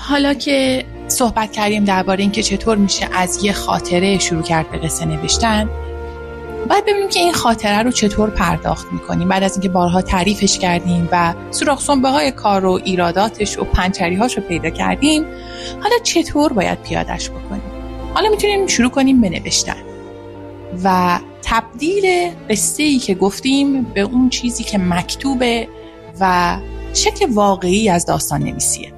حالا که صحبت کردیم درباره اینکه چطور میشه از یه خاطره شروع کرد به قصه نوشتن، باید ببینیم که این خاطره رو چطور پرداخت میکنیم. بعد از اینکه بارها تعریفش کردیم و سوراخ سنبه‌های کار و ایراداتش و پنچری‌هاش رو پیدا کردیم، حالا چطور باید پیاده‌اش بکنیم؟ حالا میتونیم شروع کنیم به نوشتن و تبدیل قصه‌ای که گفتیم به اون چیزی که مکتوبه و شکل واقعی از داستان نویسیه.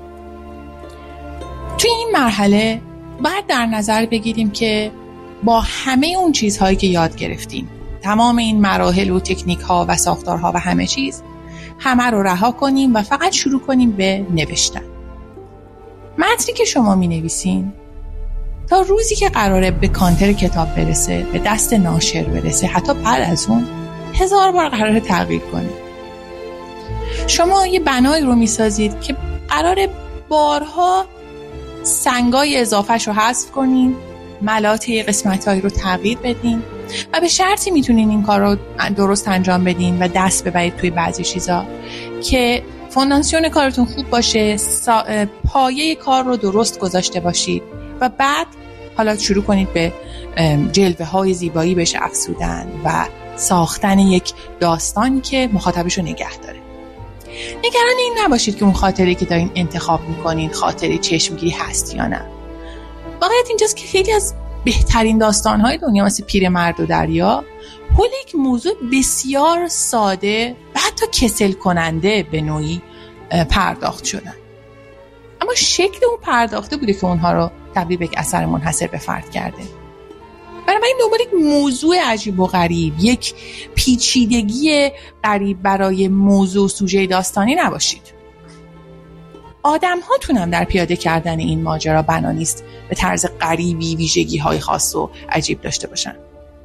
توی این مرحله باید در نظر بگیریم که با همه اون چیزهایی که یاد گرفتیم، تمام این مراحل و تکنیک‌ها و ساختارها و همه چیز، همه رو رها کنیم و فقط شروع کنیم به نوشتن. متنی که شما می‌نویسین تا روزی که قراره به کانتر کتاب برسه، به دست ناشر برسه، حتی بعد از اون 1000 بار قراره تغییر کنه. شما یه بنایی رو میسازید که قراره بارها سنگای اضافهش رو حذف کنین، ملاطه قسمت‌هایی رو تغییر بدین و به شرطی میتونین این کار رو درست انجام بدین و دست ببرید توی بعضی چیزا که فونداسیون کارتون خوب باشه، پایه کار رو درست گذاشته باشید و بعد حالا شروع کنید به جلوه‌های زیبایی بهش افزودن و ساختن یک داستانی که مخاطبش رو نگه داره. نگران این نباشید که اون خاطره‌ای که دارین انتخاب میکنین خاطره چشمگیری هست یا نه. واقعیت اینجاست که خیلی از بهترین داستان‌های دنیا مثل پیرمرد و دریا حول یک موضوع بسیار ساده و حتی کسل کننده به نوعی پرداخت شدن، اما شکل اون پرداخته بوده که اونها رو تبدیل به یک اثر منحصر به فرد کرده. بنابراین دنبال یک موضوع عجیب و غریب، یک پیچیدگی غریب برای موضوع سوژه داستانی نباشید. آدم‌هاتون هم در پیاده کردن این ماجرا بنا نیست به طرز غریبی ویژگی‌های خاص و عجیب داشته باشن.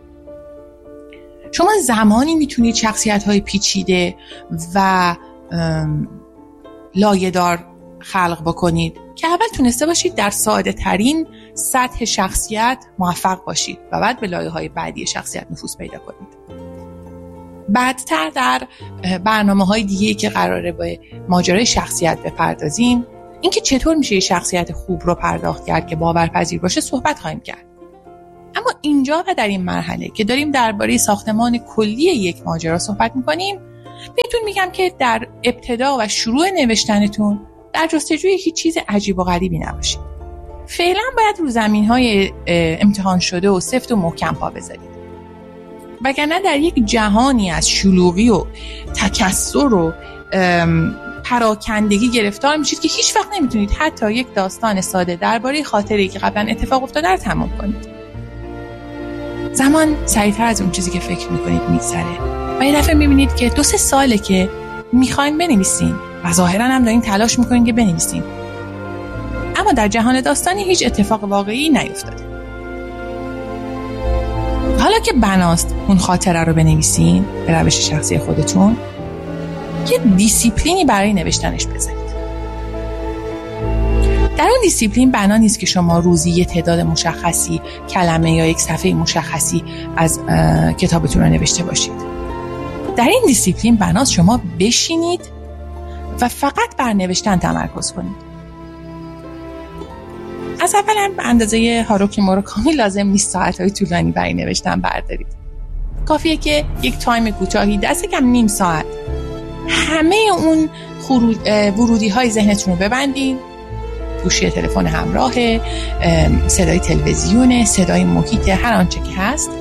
شما زمانی میتونید شخصیت‌های پیچیده و لایه‌دار خلق بکنید که اول تونسته باشید در ساده ترین سطح شخصیت موفق باشید و بعد به لایه‌های بعدی شخصیت نفوذ پیدا کنید. بعدتر در برنامه‌های دیگه‌ای که قراره به ماجرای شخصیت بپردازیم، اینکه چطور میشه یه شخصیت خوب رو پرداخت کرد که باورپذیر باشه صحبت خواهیم کرد. اما اینجا و در این مرحله که داریم درباره ساختمان کلی یک ماجرا صحبت می‌کنیم، بهتون میگم که در ابتدا و شروع نوشتنتون در جستجوی هیچ چیز عجیب و غریبی نباشید. فعلا باید رو زمین‌های امتحان شده و سفت و محکم پا بذارید. وگرنه در یک جهانی از شلوغی و تکثر و پراکندگی گرفتار میشید که هیچ وقت نمیتونید حتی یک داستان ساده درباره خاطره‌ای که قبلا اتفاق افتاده رو تمام کنید. زمان سریعتر از اون چیزی که فکر میکنید میگذره و یه دفعه میبینید که 2-3 ساله که میخواین بنویسین و ظاهرا هم دارین تلاش میکنین که بنویسین، اما در جهان داستانی هیچ اتفاق واقعی نیفتاده. حالا که بناست اون خاطره رو بنویسین به روش شخصی خودتون، یه دیسیپلینی برای نوشتنش بذارید. در اون دیسیپلین بنا نیست که شما روزی یه تعداد مشخصی کلمه یا یک صفحه مشخصی از کتابتون رو نوشته باشید. در این دیسیپلین بناست شما بشینید و فقط بر نوشتن تمرکز کنید. از اولا به اندازه هاروکی موراکامی لازم نیست ساعت‌های طولانی برای نوشتن بردارید. کافیه که یک تایم کوتاهی، دست کم نیم ساعت، همه اون ورودی‌های ذهنتون رو ببندین. گوشی تلفن همراه، صدای تلویزیون، صدای محیط، هر آنچه که هست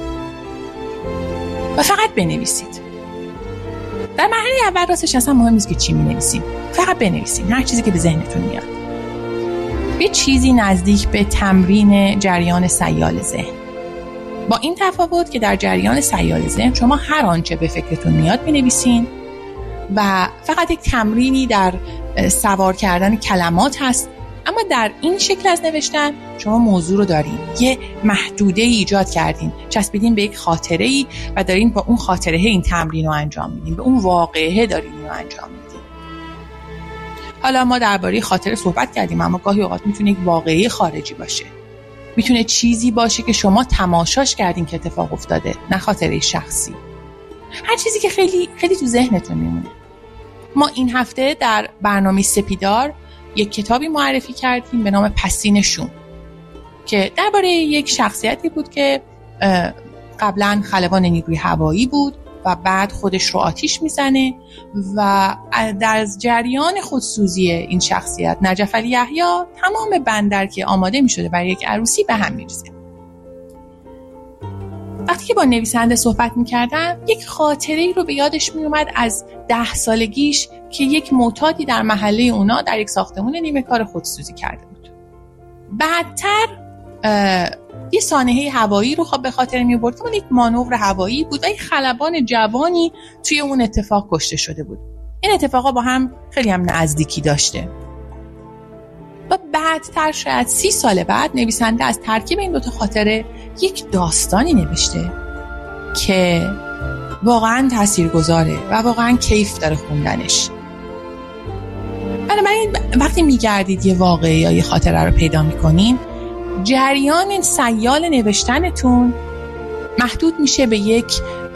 و فقط بنویسید. در مرحله اول راستش اصلا مهم نیست که چی می‌نویسین، فقط بنویسین هر چیزی که به ذهنتون میاد. یه چیزی نزدیک به تمرین جریان سیال ذهن، با این تفاوت که در جریان سیال ذهن شما هر آنچه به فکرتون میاد بنویسین و فقط یک تمرینی در سوار کردن کلمات هست. اما در این شکل از نوشتن شما موضوع رو دارین، یه محدوده ایجاد کردین، چسبیدین به یک خاطره‌ای و دارین با اون خاطره این تمرین رو انجام میدین، به اون واقعه دارین اینو انجام میدین. حالا ما درباره خاطره صحبت کردیم، اما گاهی اوقات میتونه یک واقعه خارجی باشه، میتونه چیزی باشه که شما تماشاش کردین که اتفاق افتاده، نه خاطره شخصی. هر چیزی که خیلی خیلی تو ذهنتون میمونه. ما این هفته در برنامه سپیدار یک کتابی معرفی کردیم به نام پسین شوم که درباره یک شخصیتی بود که قبلا خلبان نیروی هوایی بود و بعد خودش رو آتیش میزنه و در جریان خودسوزی این شخصیت نجف علی یحیی تمام بندر که آماده میشده برای یک عروسی به هم میریزه. وقتی که با نویسنده صحبت میکردم یک خاطره‌ای رو به یادش میومد از 10 سالگیش که یک معتادی در محله اونا در یک ساختمون نیمه کار خودسوزی کرده بود. بعدتر یه سانحه هوایی رو به خاطر می‌آورد که یک مانور هوایی بود و یک خلبان جوانی توی اون اتفاق کشته شده بود. این اتفاقا با هم خیلی هم نزدیکی داشته. و بعدتر شاید 30 سال بعد نویسنده از ترکیب این دوتا خاطره یک داستانی نوشته که واقعا تاثیرگذاره و واقعا کیف داره خوندنش. بنابراین وقتی میگردید یه واقعه یا یه خاطره رو پیدا میکنین، جریان سیال نوشتنتون محدود میشه به یک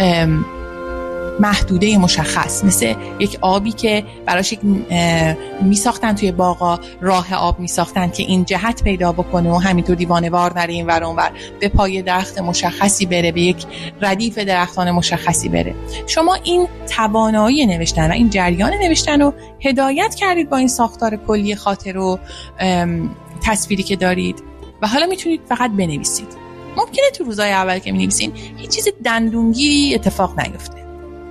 محدوده مشخص، مثل یک آبی که براش میساختن توی باغا، راه آب میساختن که این جهت پیدا بکنه و همینطور دیوانه‌وار نره این ور اون ور، به پای درخت مشخصی بره، به یک ردیف درختان مشخصی بره. شما این توانایی نوشتن و این جریان نوشتن رو هدایت کردید با این ساختار کلی خاطر و تصویری که دارید و حالا میتونید فقط بنویسید. ممکنه تو روزهای اول که می‌نویسین هیچ چیز دندونگیری اتفاق نیفته.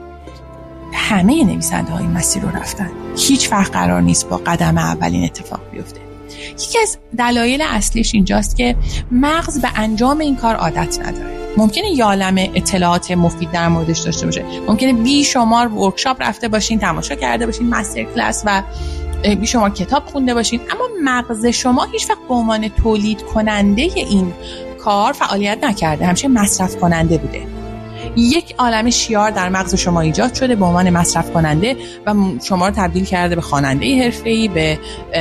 همه نویسنده ها این مسیر رو رفتن. هیچ وقت قرار نیست با قدم اولین اتفاق بیفته. یکی از دلایل اصلیش اینجاست که مغز به انجام این کار عادت نداره. ممکنه یه عالمه اطلاعات مفید در موردش داشته باشه. ممکنه بیشمار ورکشاپ رفته باشین، تماشا کرده باشین، مستر کلاس و بیشمار کتاب خونده باشین، اما مغز شما هیچ وقت به عنوان تولید کننده این کار فعالیت نکرده، همیشه مصرف کننده بوده. یک عالمه شیار در مغز شما ایجاد شده به عنوان مصرف کننده و شما رو تبدیل کرده به خواننده حرفه‌ای، به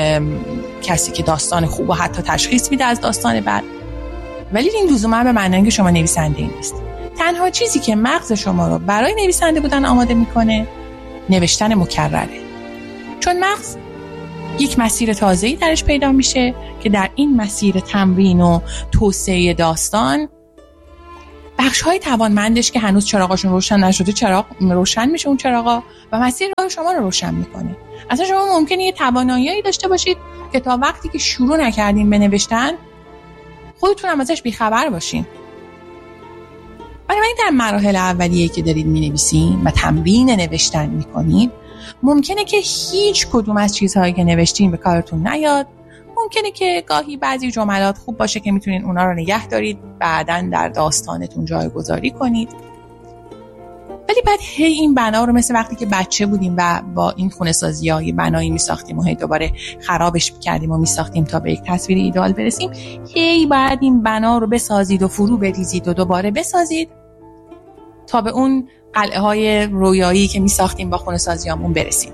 کسی که داستان خوب و حتی تشخیص میده از داستان بد. ولی این لزوما به معنی اینکه شما نویسنده نیست. تنها چیزی که مغز شما رو برای نویسنده بودن آماده میکنه نوشتن مکرره. چون مغز یک مسیر تازه‌ای درش پیدا میشه که در این مسیر تمرین و توسعه داستان بخش‌های توانمندش که هنوز چراغاشون روشن نشده چراغ روشن میشه، اون چراغا، و مسیر راه شما رو روشن میکنه. اصلا شما ممکنه یه توانایی داشته باشید که تا وقتی که شروع نکردین به نوشتن خودتون هم ازش بیخبر باشین. بنابراین در مراحل اولیه‌ای که دارید می‌نویسین و تمرین نوشتن می‌کنید، ممکنه که هیچ کدوم از چیزهایی که نوشتین به کارتون نیاد. ممکنه که گاهی بعضی جملات خوب باشه که میتونین اونا رو نگه دارید، بعداً در داستانتون جایگذاری کنید. ولی بعد هی این بنا رو مثل وقتی که بچه بودیم و با این خونه سازی‌ها یه بنایی میساختیم و هی دوباره خرابش می‌کردیم و میساختیم تا به یک تصویر ایدئال برسیم، هی بعد این بنا رو بسازید و فرو بریزید و دوباره بسازید تا به اون قلعه‌های رویایی که میساختیم با خونه سازیامون برسیم.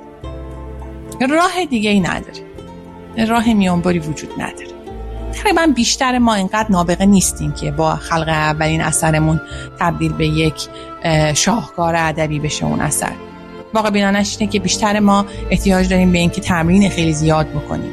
راه دیگه‌ای نداره. راه میانبری وجود نداره. تقریبا بیشتر ما اینقدر نابغه نیستیم که با خلق اولین اثرمون تبدیل به یک شاهکار ادبی بشه اون اثر. واقع بینانش اینه که بیشتر ما احتیاج داریم به اینکه تمرین خیلی زیاد بکنیم.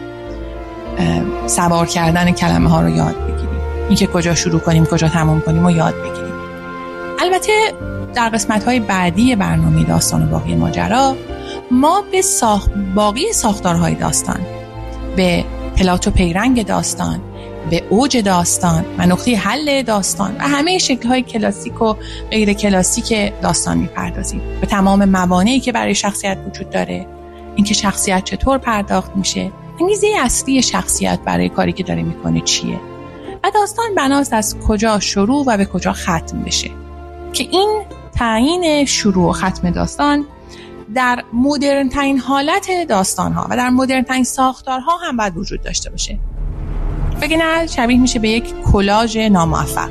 سوار کردن کلمه ها رو یاد بگیریم. اینکه کجا شروع کنیم، کجا تمام کنیم و یاد بگیریم. البته در قسمت‌های بعدی برنامه داستان و باقی ماجرا ما به باقی ساختارهای داستان، به پلات و پیرنگ داستان، به اوج داستان و نقطه حل داستان و همه شکل‌های کلاسیک و غیر کلاسیک داستان می‌پردازیم. به تمام موانعی که برای شخصیت وجود داره، اینکه شخصیت چطور پرداخت میشه، انگیزه اصلی شخصیت برای کاری که داره میکنه چیه و داستان بناست از کجا شروع و به کجا ختم بشه، که این تعیین شروع و ختم داستان در مدرن ترین حالت داستان ها و در مدرن ترین ساختارها هم باید وجود داشته باشه. وگرنه شبیه میشه به یک کلاژ ناموفق،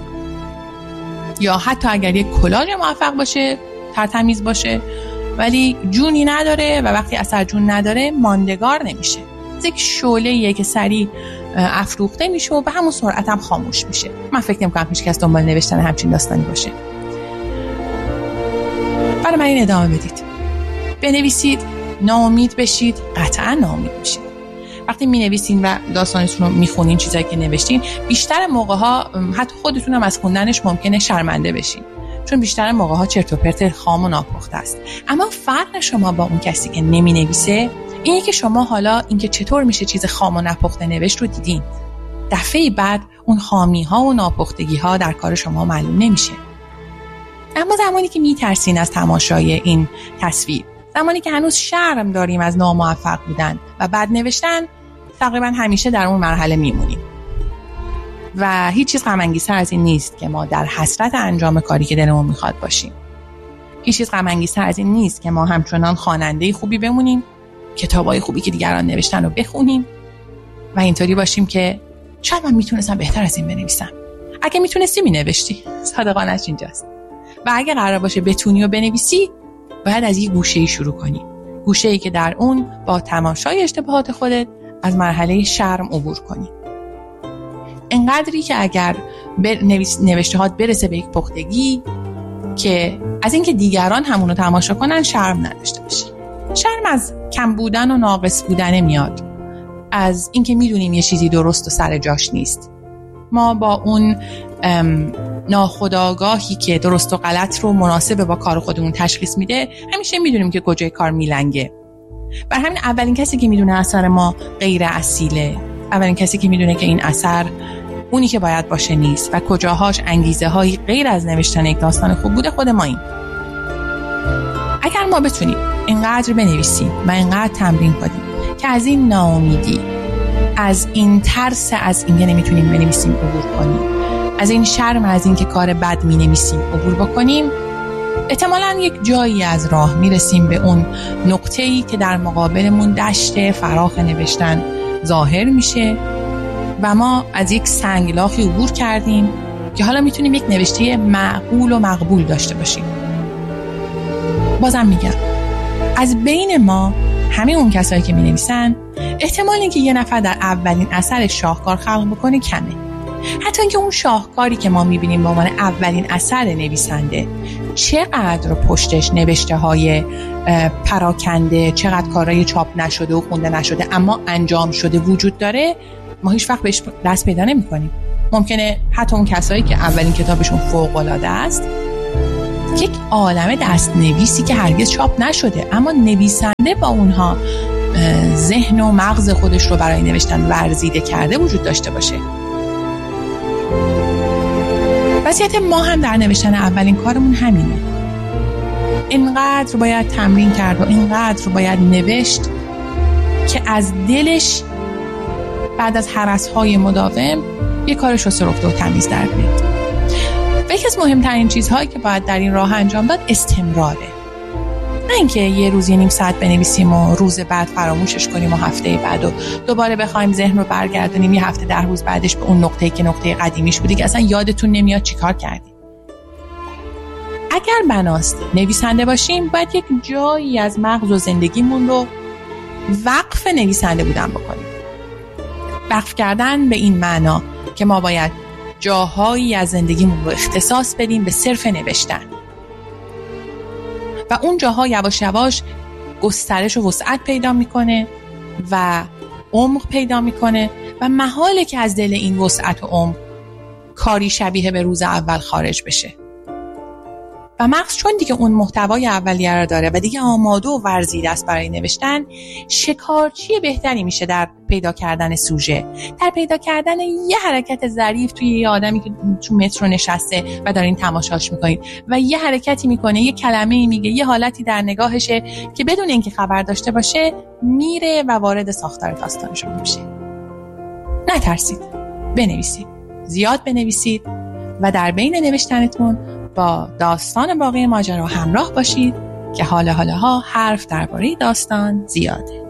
یا حتی اگر یک کلاژ موفق باشه، ترتمیز باشه، ولی جونی نداره و وقتی اثر جون نداره ماندگار نمیشه. یک شعله‌ایه که سریع افروخته میشه و به همون سرعت هم خاموش میشه. من فکر نمی‌کنم هیچ کس دنبال نوشتن همچین داستانی باشه. برای من این ادامه بدید. بنویسید، ناامید بشید، قطعا ناامید میشید. وقتی می‌نویسین و داستانتون رو می‌خونین، چیزایی که نوشتین، بیشتر موقع‌ها حتی خودتون هم از خوندنش ممکنه شرمنده بشین، چون بیشتر موقع‌ها چرت و پرت خام و ناپخته است. اما فرق شما با اون کسی که نمی‌نویسه اینه که شما حالا اینکه چطور میشه چیز خام و ناپخته نوشت رو دیدین. دفعه بعد اون خامی‌ها و ناپختگی‌ها در کار شما معلوم نمیشه. اما زمانی که میترسین از تماشای این تصویر، زمانی که هنوز شرم داریم از ناموفق بودن و بد نوشتن، تقریبا همیشه در اون مرحله میمونیم. و هیچ چیز غم‌انگیزتر از این نیست که ما در حسرت انجام کاری که دلمون میخواد باشیم. هیچ چیز غم‌انگیزتر از این نیست که ما همچنان خواننده خوبی بمونیم، کتابای خوبی که دیگران نوشتن رو بخونیم و اینطوری باشیم که شاید من میتونستم بهتر از این بنویسم. اگه میتونستی مینوشتی. صادقانش اینجاست. و اگه قرار باشه بتونی و بنویسی، باید از یه گوشه‌ای شروع کنی. گوشه‌ای که در اون با تماشای اشتباهات خودت از مرحله شرم عبور کنی. انقدری که اگر نوشتهات برسه به یک پختگی که از اینکه دیگران همونو تماشا کنن شرم نداشته باشی. شرم از کم بودن و ناقص بودن میاد. از اینکه میدونیم یه چیزی درست و سر جاش نیست. ما با اون ناخودآگاهی که درست و غلط رو مناسب با کار خودمون تشخیص میده، همیشه میدونیم که کجای کار میلنگه. بر همین اولین کسی که میدونه اثر ما غیر اصیله، اولین کسی که میدونه که این اثر اونی که باید باشه نیست و کجاهاش انگیزه هایی غیر از نوشتن یک داستان خوب بوده، خود ماییم. اگر ما بتونیم اینقدر بنویسیم و اینقدر تمرین کنیم که از این ناامیدی، از این ترس از این که نمیتونیم بنویسیم عبور کنیم، از این شرم از این که کار بد مینویسیم عبور بکنیم، احتمالاً یک جایی از راه میرسیم به اون نقطه‌ای که در مقابلمون دشت فراخ نوشتن ظاهر میشه و ما از یک سنگلاخی عبور کردیم که حالا میتونیم یک نوشته معقول و مقبول داشته باشیم. بازم میگم، از بین ما همه اون کسایی که مینویسن، احتمال اینکه یه نفر در اولین اثر شاهکار خلق بکنه کمه. حتی اینکه اون شاهکاری که ما میبینیم به عنوان اولین اثر نویسنده چقدر پشتش نوشته های پراکنده، چقدر کارهای چاپ نشده و خونده نشده اما انجام شده وجود داره، ما هیچ وقت بهش دست پیدا نمی کنیم. ممکنه حتی اون کسایی که اولین کتابشون فوق‌العاده است یک عالمه دست نویسی که هرگز چاپ نشده اما نویسنده با اونها ذهن و مغز خودش رو برای نوشتن ورزیده کرده وجود داشته باشه. وضعیت ما هم در نوشتن اولین کارمون همینه. اینقدر باید تمرین کرد و اینقدر باید نوشت که از دلش بعد از هرس‌های مداوم یک کار شسته رفته و تمیز در بیاد. و یکی از مهمترین چیزهایی که باید در این راه انجام داد استمراره. نه اینکه یه روز یه نیم ساعت بنویسیم و روز بعد فراموشش کنیم و هفته بعد و دوباره بخوایم ذهن رو برگردونیم یه هفته 10 روز بعدش به اون نقطه‌ای که نقطه قدیمیش بودی که اصلا یادتون نمیاد چیکار کردیم. اگر بناست نویسنده باشیم، باید یک جایی از مغز و زندگیمون رو وقف نویسنده بودن بکنیم. وقف کردن به این معنا که ما باید جاهایی از زندگیمون رو اختصاص بدیم به صرف نوشتن و اون جاها یواش یواش گسترش و وسعت پیدا میکنه و عمق پیدا میکنه و محاله که از دل این وسعت و عمق کاری شبیه به روز اول خارج بشه. و مغز چون دیگه اون محتوای اولیه رو داره و دیگه آماده و ورزیده است برای نوشتن، شکارچی بهتری میشه در پیدا کردن سوژه، در پیدا کردن یه حرکت ظریف توی یه آدمی که تو مترو نشسته و دارین تماشاش میکنید و یه حرکتی میکنه، یه کلمه‌ای میگه، یه حالتی در نگاهشه که بدون اینکه خبر داشته باشه میره و وارد ساختار داستانش میشه. نترسید، بنویسید، زیاد بنویسید و در بین نوشتنتون با داستان باقی ماجرا همراه باشید که حالا حرف درباره داستان زیاده.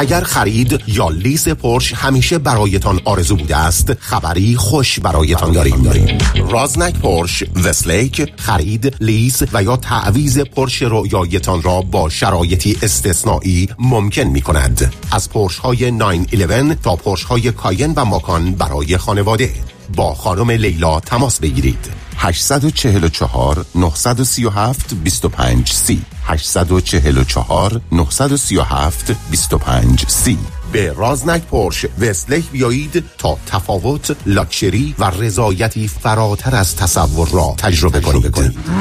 اگر خرید یا لیز پورش همیشه برایتان آرزو بوده است، خبری خوش برایتان داریم. رازنک پورش وستلیک خرید، لیز و یا تعویض پورش رویایتان را با شرایطی استثنایی ممکن می کند. از پورش های 911 تا پورش های کاین و ماکان برای خانواده. با خانم لیلا تماس بگیرید. 844 937 2530 844 937 2530. به رازنک پورش وستلیک بیایید تا تفاوت، لاکچری و رضایتی فراتر از تصور را تجربه کنید.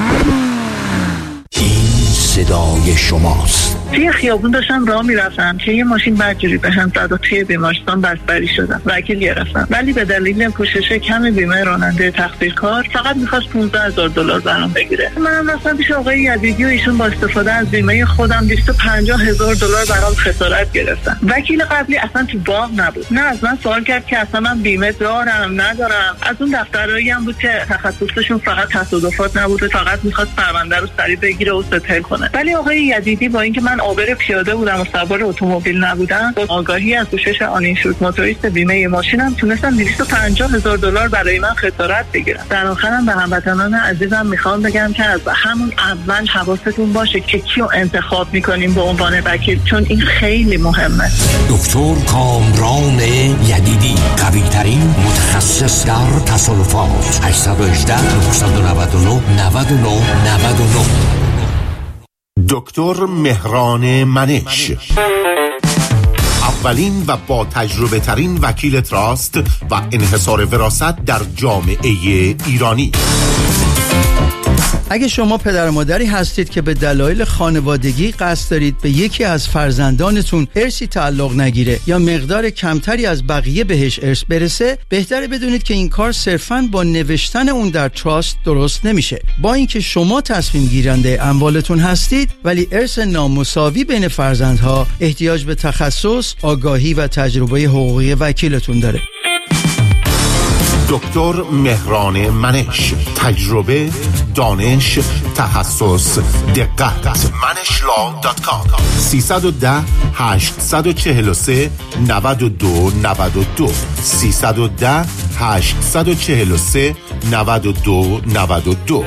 این صدای شماست. توی خیابون داشتم راه میرفتم که یه ماشین بدجوری به هم زد و توی بیمارستان بستری شدم. وکیل گرفتم ولی به دلیل پوشش کم بیمه راننده تقصیرکار فقط می‌خواست $15,000 برام بگیره. منم رفتم پیش آقای یزیدی و ایشون با استفاده از بیمه خودم $250,000 برام خسارت گرفتن. وکیل قبلی اصلا تو باغ نبود. نه از من سوال کرد که اصلا من بیمه دارم ندارم. از اون دفترایی هم بود که تخصصشون فقط تصادفات نبود، فقط می‌خواست پرونده رو سریع بگیره و ستل کنه. ولی آقای یزیدی با اینکه من عابر پیاده بودم و سوار اتومبیل نبودم، با آگاهی از پوشش آنینشورد موتوریست بیمه ماشینم تونستم $250,000 برای من خسارت بگیرم. در آخرم به هموطنان عزیزم میخوام بگم که از همون اول حواستون باشه که کیو انتخاب میکنیم به عنوان وکیل، چون این خیلی مهمه. دکتر کامران یدیدی، قوی ترین متخصص در تصادفات. 818 999 99 99. دکتر مهران منش، اولین و با تجربه ترین وکیل تراست و انحصار وراثت در جامعه ایرانی. اگه شما پدر و مادری هستید که به دلایل خانوادگی قصد دارید به یکی از فرزندانتون ارثی تعلق نگیره یا مقدار کمتری از بقیه بهش ارث برسه، بهتره بدونید که این کار صرفاً با نوشتن اون در تراست درست نمیشه. با اینکه شما تصمیم گیرنده اموالتون هستید، ولی ارث نامساوی بین فرزندها احتیاج به تخصص، آگاهی و تجربه حقوقی وکیلتون داره. دکتر مهران منش، تجربه، دانش، تخصص، دقت. manashlaw.com 310 843 92 92 310 843 92 92.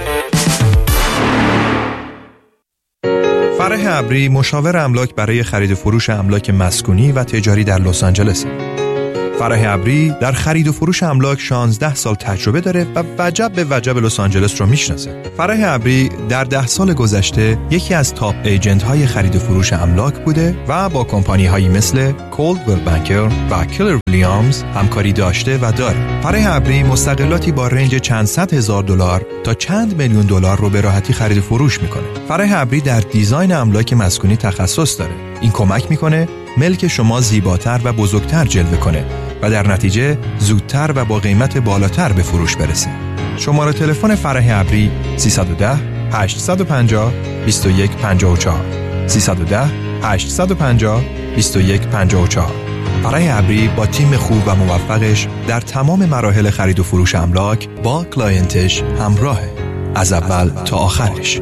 فرح ابری، مشاور املاک برای خرید و فروش املاک مسکونی و تجاری در لس آنجلس. فرح ابری در خرید و فروش املاک 16 سال تجربه داره و وجب به وجب لس آنجلس رو میشناسه. فرح ابری در 10 سال گذشته یکی از تاپ ایجنت های خرید و فروش املاک بوده و با کمپانی هایی مثل کولدویل بانکر و کلر ویلیامز همکاری داشته و داره. فرح ابری مستقلاتی با رنج چند صد هزار دلار تا چند میلیون دلار رو به راحتی خرید و فروش میکنه. فرح ابری در دیزاین املاک مسکونی تخصص داره. این کمک میکنه ملک شما زیباتر و بزرگتر جلوه کنه و در نتیجه زودتر و با قیمت بالاتر به فروش برسه. شماره تلفن فرح ابری 310 850 2154 310 850 2154. فرح ابری با تیم خوب و موفقش در تمام مراحل خرید و فروش املاک با کلاینتش همراهه، از اول تا آخرش.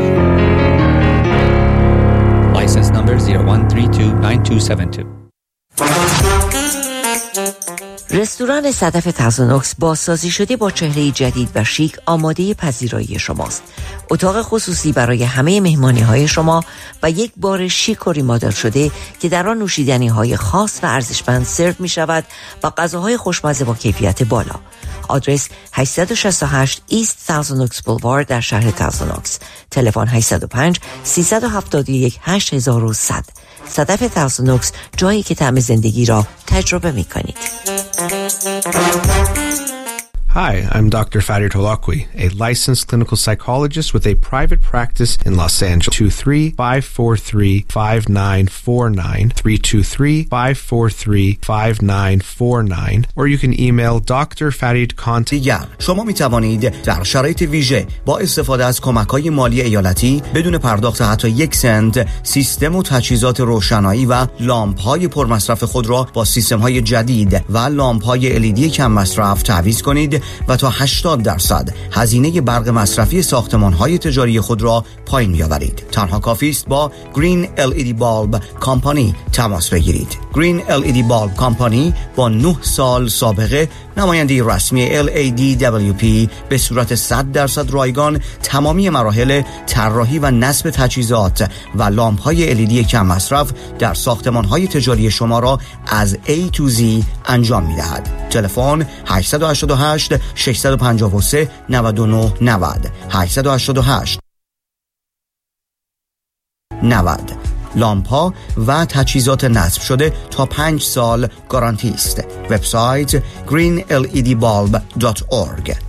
License number 01329272. رستوران صدف تازونوکس بازسازی شده با چهره جدید و شیک آماده پذیرایی شماست. اتاق خصوصی برای همه مهمانی‌های شما و یک بار شیک و ریمادل شده که در آن نوشیدنی‌های خاص و ارزشمند سرو می‌شود و غذاهای خوشمزه با کیفیت بالا. آدرس 868 ایست تازونوکس بولوارد در شهر تازونوکس. تلفن 805 371 8100. صدف تازونوکس، جایی که طعم زندگی را تجربه می‌کنید. Hi, I'm Dr. Farid Holakwi, a licensed clinical psychologist with a private practice in Los Angeles. 323-543-5949, 323-543-5949, or you can email Dr. Farid Contact. دیگر شما می توانید در شرایط ویژه با استفاده از کمک‌های مالی ایالتی بدون پرداخت حتی 1 سنت سیستم و تجهیزات روشنایی و لامپ‌های پرمصرف خود را با سیستم‌های جدید و لامپ‌های LED کم مصرف تعویض کنید و تا 80% هزینه برق مصرفی ساختمان‌های تجاری خود را پایین بیاورید. تنها کافی است با گرین LED Bulb کمپانی تماس بگیرید. گرین LED Bulb کمپانی با 9 سال سابقه نماینده رسمی LADWP به صورت 100% رایگان تمامی مراحل طراحی و نصب تجهیزات و لامپ‌های LED کم مصرف در ساختمان‌های تجاری شما را از A to Z انجام می‌دهد. تلفن 888 653 99 90 888 90. لامپا و تجهیزات نصب شده تا 5 سال گارانتی است. وبسایت greenledbulb.org